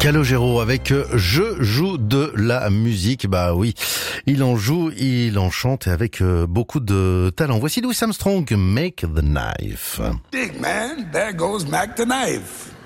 Calogero avec Je joue de la musique. Bah oui, il en joue, il en chante et avec beaucoup de talent. Voici Louis Armstrong, Make the Knife. Dig, man, there goes Mac the Knife.